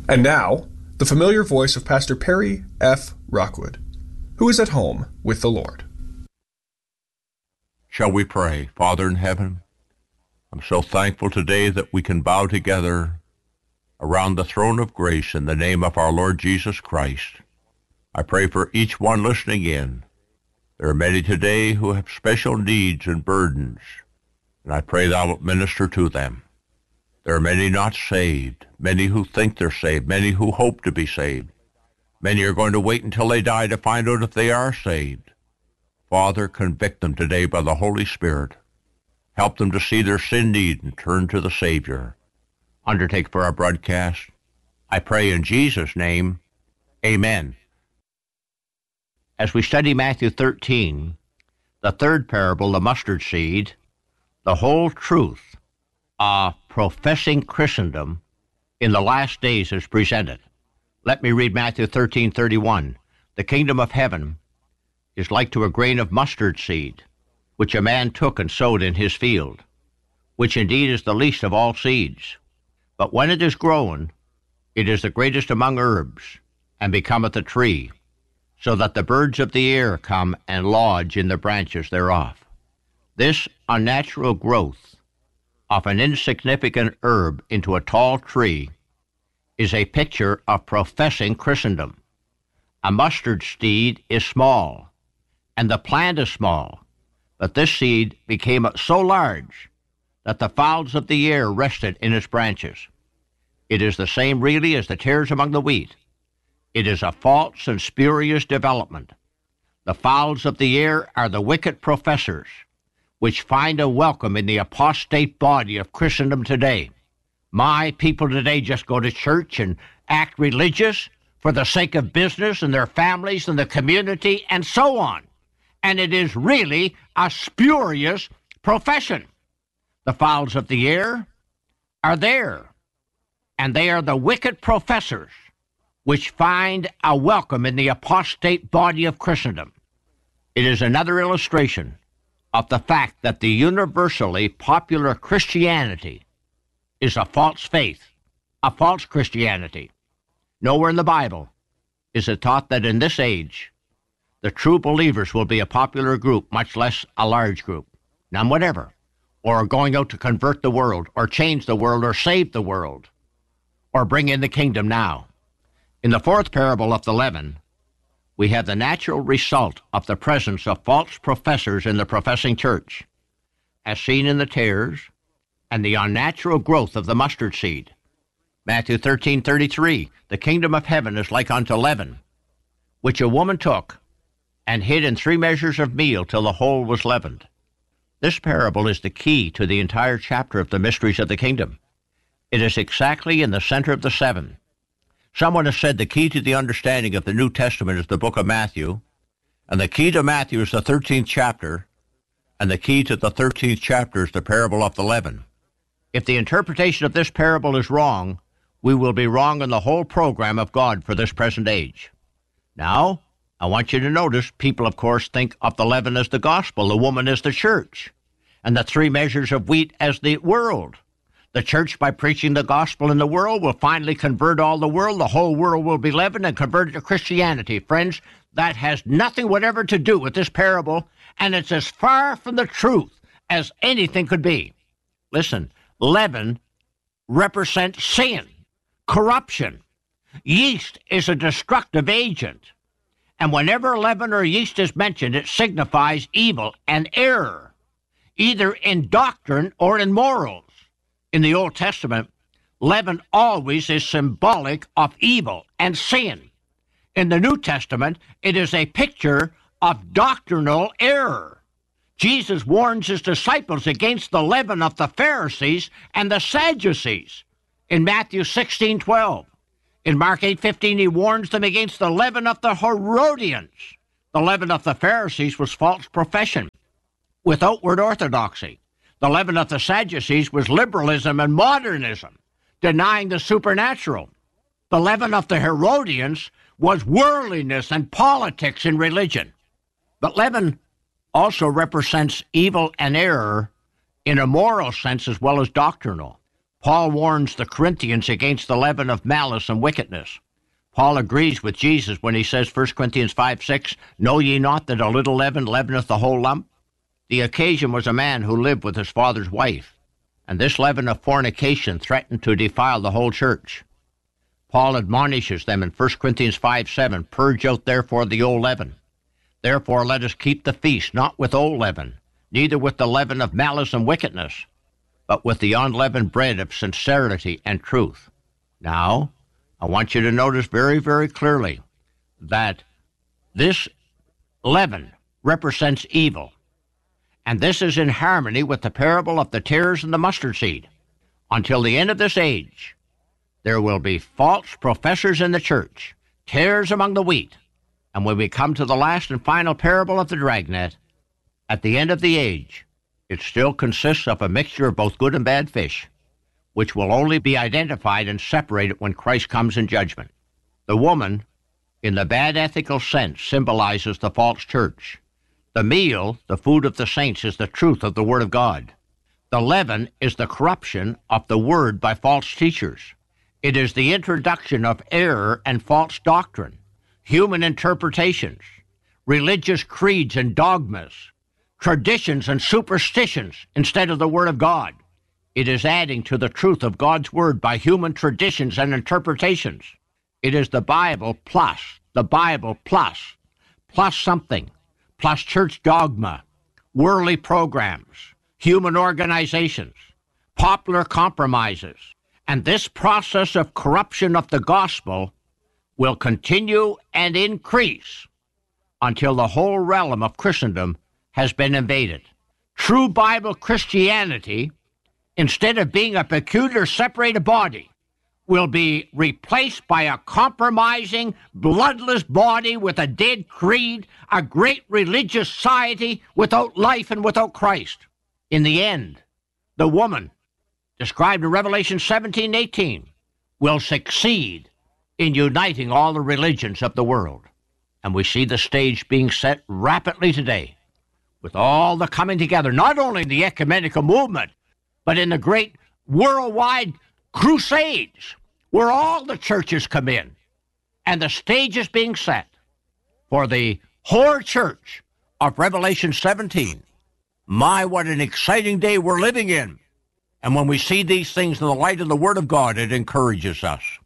And now, the familiar voice of Pastor Perry F. Rockwood, who is at home with the Lord. Shall we pray? Father in heaven, I'm so thankful today that we can bow together around the throne of grace in the name of our Lord Jesus Christ. I pray for each one listening in. There are many today who have special needs and burdens, and I pray thou wilt minister to them. There are many not saved, many who think they're saved, many who hope to be saved. Many are going to wait until they die to find out if they are saved. Father, convict them today by the Holy Spirit. Help them to see their sin need and turn to the Savior. Undertake for our broadcast. I pray in Jesus' name, amen. As we study Matthew 13, the third parable, the mustard seed, the whole truth of professing Christendom in the last days is presented. Let me read Matthew 13:31. The kingdom of heaven is like to a grain of mustard seed, which a man took and sowed in his field, which indeed is the least of all seeds. But when it is grown, it is the greatest among herbs, and becometh a tree, so that the birds of the air come and lodge in the branches thereof. This unnatural growth of an insignificant herb into a tall tree is a picture of professing Christendom. A mustard seed is small, and the plant is small, but this seed became so large that the fowls of the air rested in its branches. It is the same really as the tares among the wheat. It is a false and spurious development. The fowls of the air are the wicked professors, which find a welcome in the apostate body of Christendom today. My people today just go to church and act religious for the sake of business and their families and the community and so on. And it is really a spurious profession. The fowls of the air are there, and they are the wicked professors which find a welcome in the apostate body of Christendom. It is another illustration of the fact that the universally popular Christianity is a false faith, a false Christianity. Nowhere in the Bible is it taught that in this age the true believers will be a popular group, much less a large group, none whatever, or going out to convert the world, or change the world, or save the world, or bring in the kingdom now. In the fourth parable of the leaven, we have the natural result of the presence of false professors in the professing church, as seen in the tares, and the unnatural growth of the mustard seed. Matthew 13:33, the kingdom of heaven is like unto leaven, which a woman took and hid in 3 measures of meal till the whole was leavened. This parable is the key to the entire chapter of the mysteries of the kingdom. It is exactly in the center of the 7. Someone has said the key to the understanding of the New Testament is the book of Matthew, and the key to Matthew is the 13th chapter, and the key to the 13th chapter is the parable of the leaven. If the interpretation of this parable is wrong, we will be wrong in the whole program of God for this present age. Now, I want you to notice, people, of course, think of the leaven as the gospel, the woman as the church, and the 3 measures of wheat as the world. The church, by preaching the gospel in the world, will finally convert all the world. The whole world will be leavened and converted to Christianity. Friends, that has nothing whatever to do with this parable, and it's as far from the truth as anything could be. Listen, leaven represents sin, corruption. Yeast is a destructive agent. And whenever leaven or yeast is mentioned, it signifies evil and error, either in doctrine or in morals. In the Old Testament, leaven always is symbolic of evil and sin. In the New Testament, it is a picture of doctrinal error. Jesus warns his disciples against the leaven of the Pharisees and the Sadducees in Matthew 16:12. In Mark 8:15, he warns them against the leaven of the Herodians. The leaven of the Pharisees was false profession with outward orthodoxy. The leaven of the Sadducees was liberalism and modernism, denying the supernatural. The leaven of the Herodians was worldliness and politics in religion. But leaven also represents evil and error in a moral sense as well as doctrinal. Paul warns the Corinthians against the leaven of malice and wickedness. Paul agrees with Jesus when he says, 1 Corinthians 5:6, "Know ye not that a little leaven leaveneth the whole lump?" The occasion was a man who lived with his father's wife, and this leaven of fornication threatened to defile the whole church. Paul admonishes them in 1 Corinthians 5:7, "Purge out therefore the old leaven. Therefore let us keep the feast, not with old leaven, neither with the leaven of malice and wickedness, but with the unleavened bread of sincerity and truth." Now, I want you to notice very, very clearly that this leaven represents evil, and this is in harmony with the parable of the tares and the mustard seed. Until the end of this age, there will be false professors in the church, tares among the wheat, and when we come to the last and final parable of the dragnet, at the end of the age, it still consists of a mixture of both good and bad fish, which will only be identified and separated when Christ comes in judgment. The woman, in the bad ethical sense, symbolizes the false church. The meal, the food of the saints, is the truth of the Word of God. The leaven is the corruption of the Word by false teachers. It is the introduction of error and false doctrine, human interpretations, religious creeds and dogmas, traditions and superstitions instead of the Word of God. It is adding to the truth of God's Word by human traditions and interpretations. It is the Bible plus something, plus church dogma, worldly programs, human organizations, popular compromises. And this process of corruption of the gospel will continue and increase until the whole realm of Christendom has been invaded. True Bible Christianity, instead of being a peculiar separated body, will be replaced by a compromising, bloodless body with a dead creed, a great religious society without life and without Christ. In the end, the woman, described in Revelation 17:18, will succeed in uniting all the religions of the world. And we see the stage being set rapidly today, with all the coming together, not only in the ecumenical movement, but in the great worldwide crusades, where all the churches come in, and the stage is being set for the whore church of Revelation 17. My, what an exciting day we're living in. And when we see these things in the light of the Word of God, it encourages us.